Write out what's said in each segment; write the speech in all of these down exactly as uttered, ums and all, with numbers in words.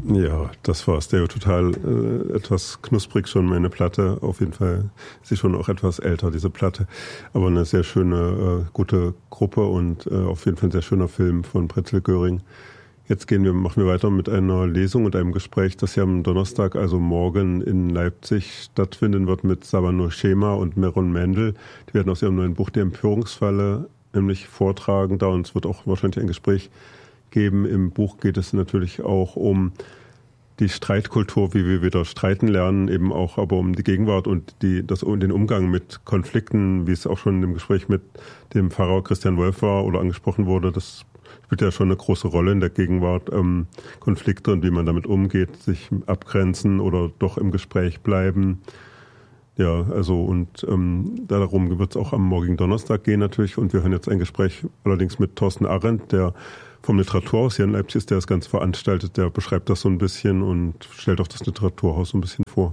Ja, das war Stereo Total äh, etwas knusprig schon, meine Platte. Auf jeden Fall ist sie schon auch etwas älter, diese Platte. Aber eine sehr schöne, äh, gute Gruppe und äh, auf jeden Fall ein sehr schöner Film von Pretzel Göring. Jetzt gehen wir, machen wir weiter mit einer Lesung und einem Gespräch, das ja am Donnerstag, also morgen in Leipzig stattfinden wird mit Sabano Schema und Meron Mendel. Die werden aus ihrem neuen Buch Die Empörungsfalle nämlich vortragen. Da und es wird auch wahrscheinlich ein Gespräch geben. Im Buch geht es natürlich auch um die Streitkultur, wie wir wieder streiten lernen, eben auch aber um die Gegenwart und die, das, den Umgang mit Konflikten, wie es auch schon im Gespräch mit dem Pfarrer Christian Wolf war oder angesprochen wurde. Das spielt ja schon eine große Rolle in der Gegenwart, ähm, Konflikte und wie man damit umgeht, sich abgrenzen oder doch im Gespräch bleiben. Ja, also und ähm, darum wird es auch am morgigen Donnerstag gehen natürlich. Und wir hören jetzt ein Gespräch allerdings mit Thorsten Arendt, der vom Literaturhaus hier in Leipzig ist, der das Ganze veranstaltet. Der beschreibt das so ein bisschen und stellt auch das Literaturhaus so ein bisschen vor.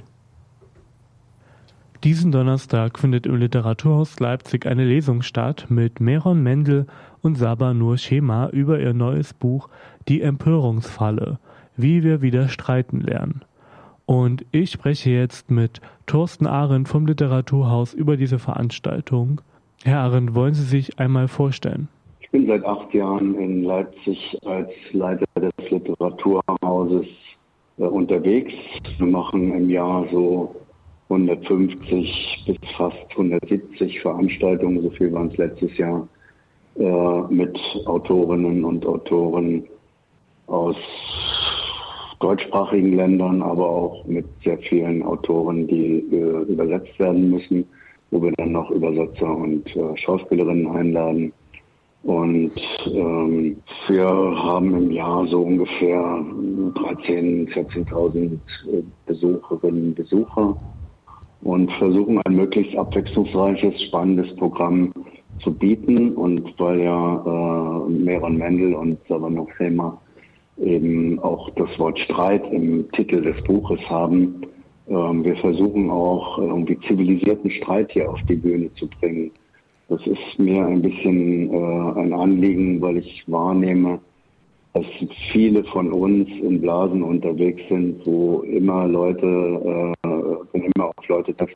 Diesen Donnerstag findet im Literaturhaus Leipzig eine Lesung statt mit Meron Mendel und Saba Nur Schema über ihr neues Buch Die Empörungsfalle, wie wir wieder streiten lernen. Und ich spreche jetzt mit Thorsten Arendt vom Literaturhaus über diese Veranstaltung. Herr Arendt, wollen Sie sich einmal vorstellen? Ich bin seit acht Jahren in Leipzig als Leiter des Literaturhauses äh, unterwegs. Wir machen im Jahr so hundertfünfzig bis fast hundertsiebzig Veranstaltungen, so viel waren es letztes Jahr, äh, mit Autorinnen und Autoren aus deutschsprachigen Ländern, aber auch mit sehr vielen Autoren, die äh, übersetzt werden müssen, wo wir dann noch Übersetzer und äh, Schauspielerinnen einladen. Und ähm, wir haben im Jahr so ungefähr dreitausend, vierzehntausend Besucherinnen und Besucher und versuchen ein möglichst abwechslungsreiches, spannendes Programm zu bieten. Und weil ja äh, Meron Mendel und Sabano Schema eben auch das Wort Streit im Titel des Buches haben, äh, wir versuchen auch irgendwie zivilisierten Streit hier auf die Bühne zu bringen. Das ist mir ein bisschen äh, ein Anliegen, weil ich wahrnehme, dass viele von uns in Blasen unterwegs sind, wo immer Leute, äh, wenn immer auch Leute trifft,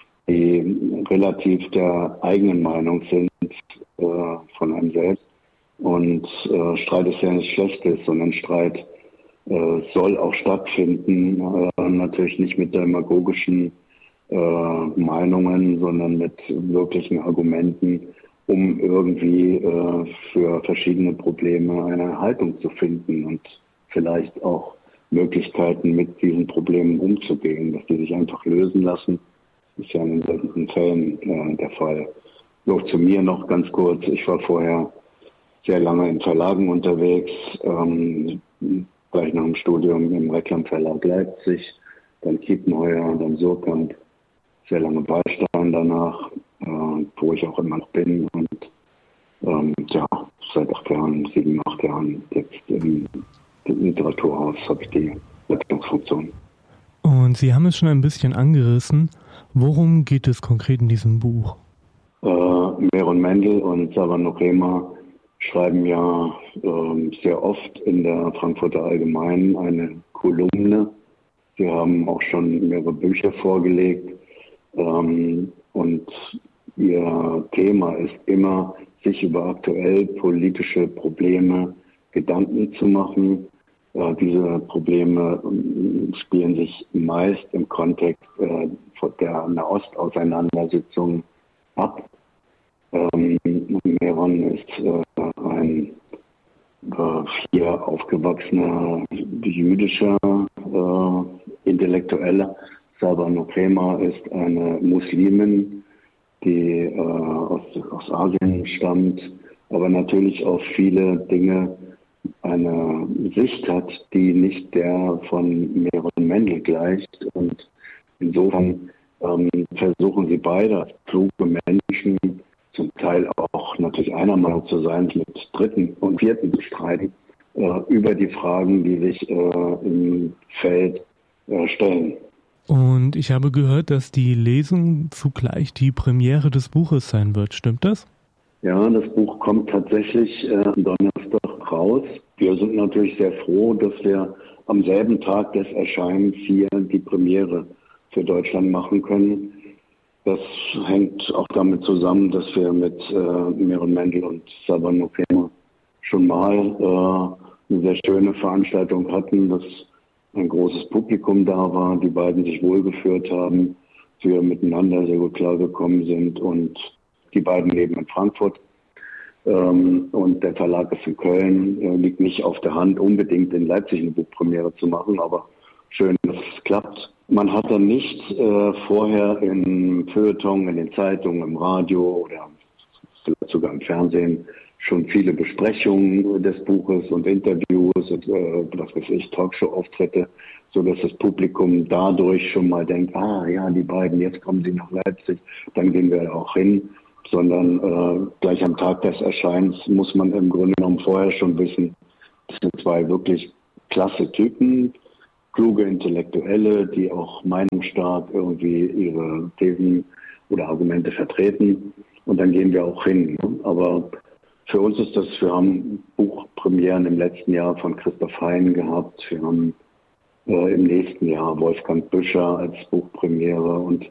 die relativ der eigenen Meinung sind äh, von einem selbst. Und äh, Streit ist ja nichts Schlechtes, sondern Streit äh, soll auch stattfinden, äh, natürlich nicht mit demagogischen Äh, Meinungen, sondern mit wirklichen Argumenten, um irgendwie äh, für verschiedene Probleme eine Haltung zu finden und vielleicht auch Möglichkeiten, mit diesen Problemen umzugehen, dass die sich einfach lösen lassen, ist ja in seltenen Fällen äh, der Fall. Noch zu mir noch ganz kurz, ich war vorher sehr lange in Verlagen unterwegs, ähm, gleich nach dem Studium im Reklam Verlag Leipzig, dann Kiepenheuer, dann Surkamp, sehr lange Beistand danach, äh, wo ich auch immer noch bin und ähm, ja, seit acht Jahren, sieben, acht Jahren jetzt im, im Literaturhaus habe ich die Leitungsfunktion. Und Sie haben es schon ein bisschen angerissen. Worum geht es konkret in diesem Buch? Äh, Meron Mendel und Sabano Schema schreiben ja äh, sehr oft in der Frankfurter Allgemeinen eine Kolumne. Sie haben auch schon mehrere Bücher vorgelegt. Ähm, und ihr Thema ist immer, sich über aktuell politische Probleme Gedanken zu machen. Äh, diese Probleme äh, spielen sich meist im Kontext äh, der Nahost-Auseinandersetzung ab. Ähm, Meron ist äh, ein äh, hier aufgewachsener jüdischer äh, Intellektueller. Sabano Schema ist eine Muslimin, die äh, aus, aus Asien stammt, aber natürlich auf viele Dinge eine Sicht hat, die nicht der von Meron Mendel gleicht. Und insofern ähm, versuchen sie beide als kluge Menschen, zum Teil auch natürlich einer Meinung zu sein, mit Dritten und Vierten zu streiten, äh, über die Fragen, die sich äh, im Feld äh, stellen. Und ich habe gehört, dass die Lesung zugleich die Premiere des Buches sein wird. Stimmt das? Ja, das Buch kommt tatsächlich äh, am Donnerstag raus. Wir sind natürlich sehr froh, dass wir am selben Tag des Erscheinens hier die Premiere für Deutschland machen können. Das hängt auch damit zusammen, dass wir mit äh, Meron Mendel und Saba Nokema schon mal äh, eine sehr schöne Veranstaltung hatten, dass ein großes Publikum da war, die beiden sich wohlgeführt haben, wir miteinander sehr gut klargekommen sind und die beiden leben in Frankfurt. Ähm, und der Verlag ist in Köln, äh, liegt nicht auf der Hand, unbedingt in Leipzig eine Buchpremiere zu machen, aber schön, dass es klappt. Man hat dann nicht äh, vorher im Feuilleton, in den Zeitungen, im Radio oder vielleicht sogar im Fernsehen schon viele Besprechungen des Buches und Interviews und äh, was weiß ich, Talkshow-Auftritte, so dass das Publikum dadurch schon mal denkt, ah ja, die beiden, jetzt kommen sie nach Leipzig, dann gehen wir auch hin. Sondern äh, gleich am Tag des Erscheinens muss man im Grunde genommen vorher schon wissen, das sind zwei wirklich klasse Typen, kluge Intellektuelle, die auch meinungsstark irgendwie ihre Thesen oder Argumente vertreten. Und dann gehen wir auch hin. Ne? Aber für uns ist das, wir haben Buchpremieren im letzten Jahr von Christoph Hein gehabt. Wir haben äh, im nächsten Jahr Wolfgang Büscher als Buchpremiere und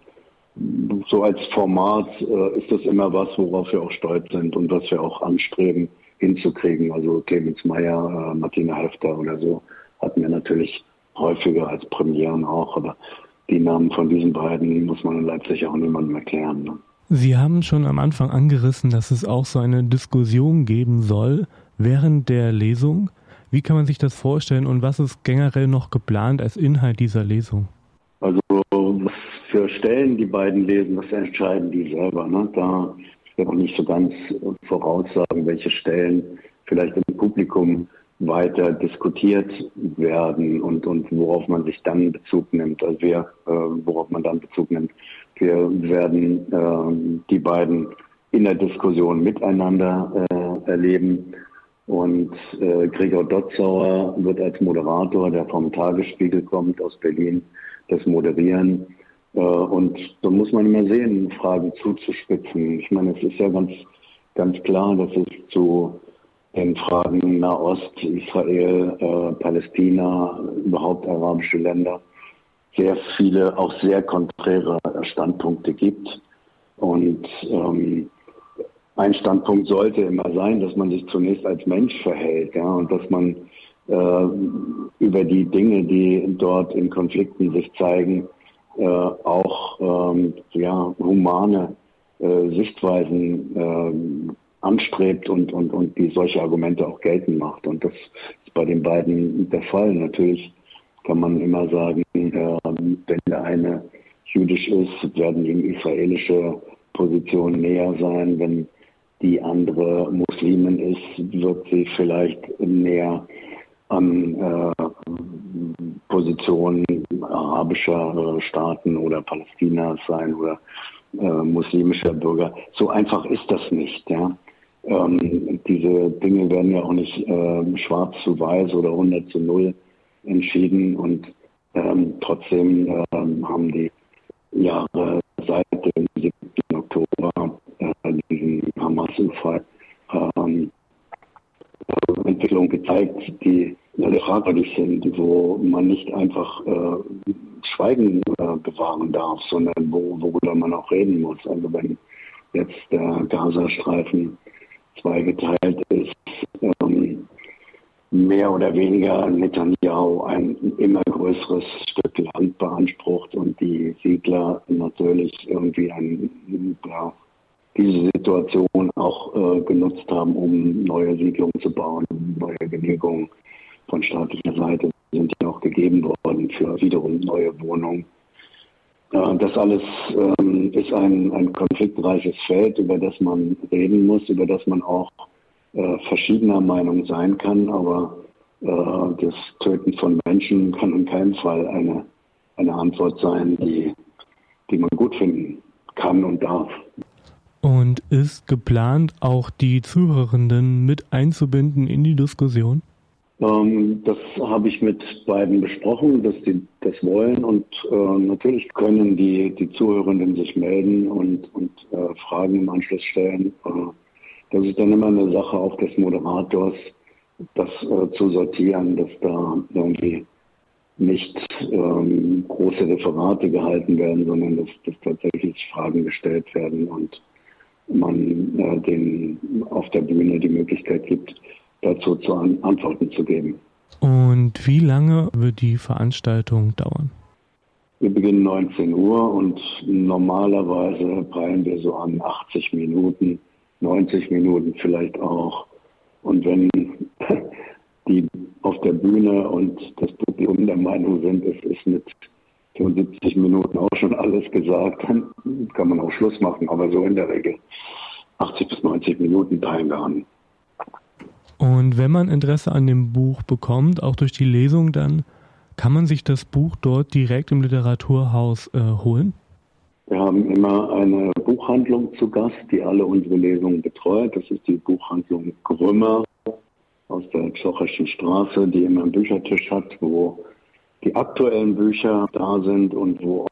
so als Format äh, ist das immer was, worauf wir auch stolz sind und was wir auch anstreben hinzukriegen. Also Clemens Meyer, äh, Martina Hefter oder so hatten wir natürlich häufiger als Premieren auch, aber die Namen von diesen beiden muss man in Leipzig auch niemandem erklären. Ne? Sie haben schon am Anfang angerissen, dass es auch so eine Diskussion geben soll während der Lesung. Wie kann man sich das vorstellen und was ist generell noch geplant als Inhalt dieser Lesung? Also was für Stellen die beiden lesen, das entscheiden die selber. Ne? Da wird auch nicht so ganz voraussagen, welche Stellen vielleicht im Publikum weiter diskutiert werden und, und worauf man sich dann Bezug nimmt. Also wir, äh, worauf man dann Bezug nimmt. Wir werden äh, die beiden in der Diskussion miteinander äh, erleben. Und äh, Gregor Dotzauer wird als Moderator, der vom Tagesspiegel kommt aus Berlin, das moderieren. Äh, und da muss man immer sehen, Fragen zuzuspitzen. Ich meine, es ist ja ganz, ganz klar, dass es zu den Fragen Nahost, Israel, äh, Palästina, überhaupt arabische Länder, sehr viele, auch sehr konträre Standpunkte gibt. Und ähm, ein Standpunkt sollte immer sein, dass man sich zunächst als Mensch verhält, ja, und dass man äh, über die Dinge, die dort in Konflikten sich zeigen, äh, auch ähm, ja, humane äh, Sichtweisen äh, anstrebt und, und, und die solche Argumente auch geltend macht. Und das ist bei den beiden der Fall. Natürlich kann man immer sagen, äh, wenn der eine jüdisch ist, werden ihm israelische Positionen näher sein. Wenn die andere Muslimin ist, wird sie vielleicht näher an äh, Positionen arabischer äh, Staaten oder Palästinas sein oder äh, muslimischer Bürger. So einfach ist das nicht. Ja? Ähm, diese Dinge werden ja auch nicht äh, schwarz zu weiß oder hundert zu null entschieden und ähm, trotzdem ähm, haben die Jahre seit dem siebten Oktober äh, diesen Hamas-Unfall ähm, Entwicklung gezeigt, die alle fragwürdig sind, wo man nicht einfach äh, Schweigen äh, bewahren darf, sondern wo, worüber man auch reden muss. Also wenn jetzt der Gazastreifen zweigeteilt ist, ähm, mehr oder weniger Netanyahu ein immer größeres Stück Land beansprucht und die Siedler natürlich irgendwie ein, ja, diese Situation auch äh, genutzt haben, um neue Siedlungen zu bauen, neue Genehmigungen von staatlicher Seite sind ja auch gegeben worden für wiederum neue Wohnungen. Äh, das alles ähm, ist ein, ein konfliktreiches Feld, über das man reden muss, über das man auch äh, verschiedener Meinung sein kann, aber äh, das Töten von Menschen kann in keinem Fall eine, eine Antwort sein, die, die man gut finden kann und darf. Und ist geplant, auch die Zuhörenden mit einzubinden in die Diskussion? Ähm, das habe ich mit beiden besprochen, dass die das wollen und äh, natürlich können die, die Zuhörenden sich melden und, und äh, Fragen im Anschluss stellen. Äh, das ist dann immer eine Sache auch des Moderators, das äh, zu sortieren, dass da irgendwie nicht ähm, große Referate gehalten werden, sondern dass, dass tatsächlich Fragen gestellt werden und man äh, den auf der Bühne die Möglichkeit gibt, dazu zu an, Antworten zu geben. Und wie lange wird die Veranstaltung dauern? Wir beginnen neunzehn Uhr und normalerweise peilen wir so an achtzig Minuten, neunzig Minuten vielleicht auch. Und wenn die auf der Bühne und das Publikum der Meinung sind, es ist mit fünfundsiebzig Minuten auch schon alles gesagt, dann kann man auch Schluss machen. Aber so in der Regel achtzig bis neunzig Minuten peilen wir an. Und wenn man Interesse an dem Buch bekommt, auch durch die Lesung, dann kann man sich das Buch dort direkt im Literaturhaus äh, holen? Wir haben immer eine Buchhandlung zu Gast, die alle unsere Lesungen betreut. Das ist die Buchhandlung Grümmer aus der Zocherschen Straße, die immer einen Büchertisch hat, wo die aktuellen Bücher da sind und wo